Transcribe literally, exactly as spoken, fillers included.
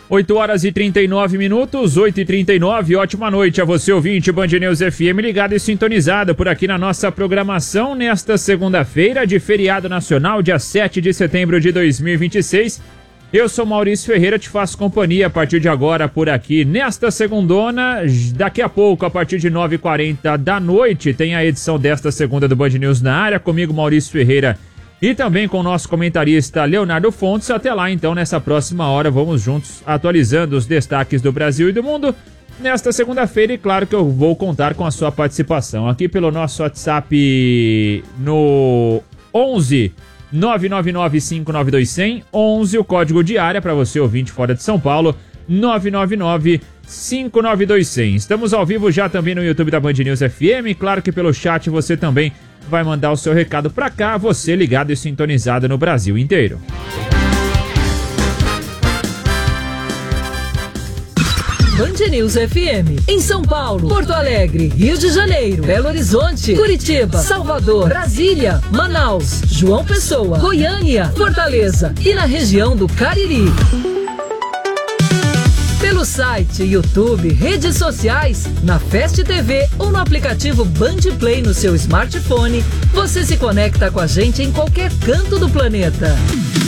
oito horas e trinta e nove minutos, oito e trinta e nove, ótima noite a você ouvinte Band News F M ligado e sintonizado por aqui na nossa programação nesta segunda-feira de feriado nacional, dia sete de setembro de dois mil e vinte e seis. Eu sou Maurício Ferreira, te faço companhia a partir de agora por aqui nesta segundona. Daqui a pouco, a partir de nove e quarenta da noite, tem a edição desta segunda do Band News na área, comigo Maurício Ferreira e também com o nosso comentarista Leonardo Fontes. Até lá, então, nessa próxima hora, vamos juntos atualizando os destaques do Brasil e do mundo nesta segunda-feira. E claro que eu vou contar com a sua participação aqui pelo nosso WhatsApp no onze nove nove nove cinco nove dois zero zero, onze, o código de área para você ouvinte fora de São Paulo, nove nove nove cinco nove dois zero zero. Estamos ao vivo já também no YouTube da Band News F M. Claro que pelo chat você também vai mandar o seu recado pra cá, você ligado e sintonizado no Brasil inteiro. Band News F M, em São Paulo, Porto Alegre, Rio de Janeiro, Belo Horizonte, Curitiba, Salvador, Brasília, Manaus, João Pessoa, Goiânia, Fortaleza e na região do Cariri. Pelo site, YouTube, redes sociais, na Fast T V ou no aplicativo Band Play no seu smartphone, você se conecta com a gente em qualquer canto do planeta.